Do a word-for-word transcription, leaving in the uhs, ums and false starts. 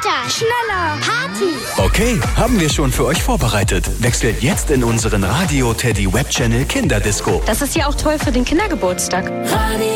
Weiter, schneller, Party. Okay, haben wir schon für euch vorbereitet. Wechselt jetzt in unseren Radio Teddy Web Channel Kinderdisco. Das ist ja auch toll für den Kindergeburtstag. Radio